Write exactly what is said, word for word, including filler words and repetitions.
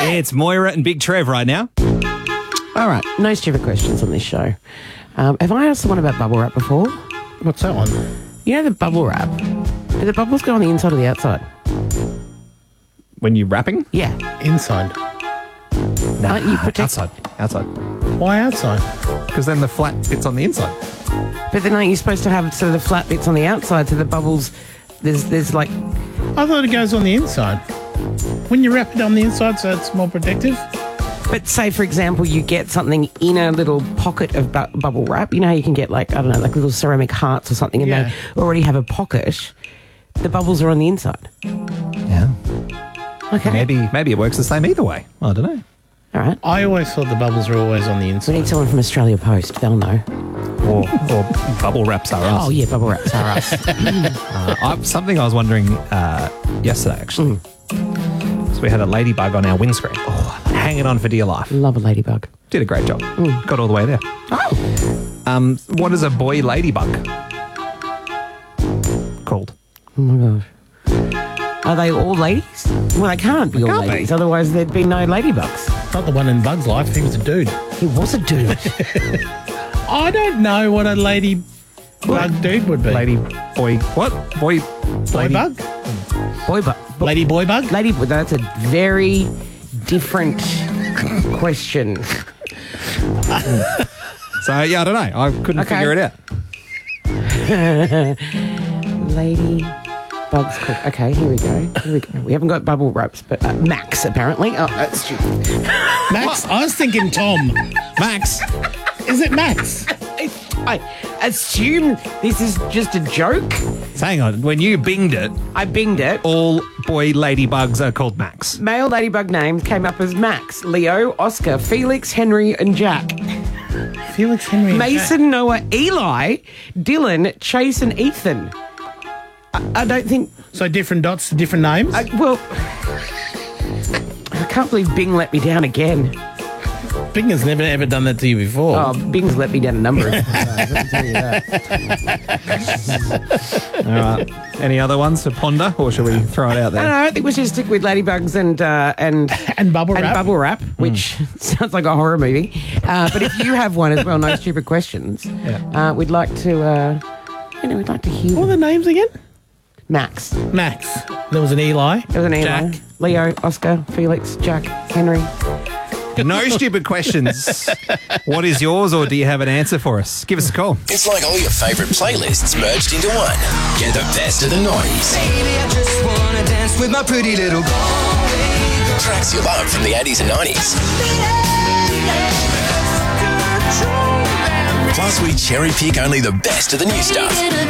It's Moira and Big Trev right now. All right, no stupid questions on this show. Um, have I asked someone about bubble wrap before? What's that one? You know the bubble wrap? Do the bubbles go on the inside or the outside? When you're wrapping? Yeah. Inside. Nah, Aren't you protect- outside. Outside. Why outside? Because then the flat bit's on the inside. But then aren't you supposed to have sort of the flat bits on the outside so the bubbles, there's there's like... I thought it goes on the inside. When you wrap it on the inside so it's more protective? But say, for example, you get something in a little pocket of bu- bubble wrap. You know how you can get, like, I don't know, like little ceramic hearts or something, and Yeah. they already have a pocket. The bubbles are on the inside. Yeah. Okay. Maybe maybe it works the same either way. I don't know. All right. I always thought the bubbles were always on the We inside. need someone from Australia Post. They'll know. Or, or bubble wraps are us. Oh, yeah, bubble wraps are us. Uh, I, something I was wondering uh, yesterday, actually. Mm. So we had a ladybug on our windscreen. Oh, hanging on for dear life. Love a ladybug. Did a great job. Mm. Got all the way there. Oh. Um, what is a boy ladybug called? Oh, my gosh. Are they all ladies? Well, they can't be all can't be. ladies. Otherwise, there'd be no ladybugs. Not the one in Bug's Life. He was a dude. He was a dude. I don't know what a lady bug dude would be. Lady boy. What? Boy. boy lady- bug? Boy bug. Lady boy bug? Lady, that's a very different question. So, yeah, I don't know. I couldn't Okay. figure it out. Lady bugs. Cook. Okay, here we go. Here we go. We haven't got bubble wraps, but uh, Max apparently. Oh, that's stupid. Max? I was thinking Tom. Max. Is it Max? I assume this is just a joke. So hang on. When you binged it, I binged it. all boy ladybugs are called Max. Male ladybug names came up as Max, Leo, Oscar, Felix, Henry, and Jack. Felix Henry. and Mason, Noah, Eli, Dylan, Chase, and Ethan. I, I don't think. Jack. So different dots, different names? I, well, I can't believe Bing let me down again. Bing has never ever done that to you before. Oh, Bing's let me down a number of times. Let me tell you that. All right. Any other ones to ponder, or shall we throw it out I don't there? know. I think we should stick with ladybugs and uh, and and bubble and wrap? bubble wrap, which sounds like a horror movie. Uh, but if you have one as well, no stupid questions. Yeah. Uh, we'd like to. Uh, you know, we'd like to hear What are the names again? Max. Max. There was an Eli. There was an Eli, Jack. Leo, Oscar, Felix, Jack, Henry. No stupid questions. What is yours, or do you have an answer for us? Give us a call. It's like all your favourite playlists merged into one. Get the best of the nineties. Baby, I just wanna dance with my pretty little Galway. Tracks you love from the eighties and nineties. Plus, we cherry pick only the best of the new stuff.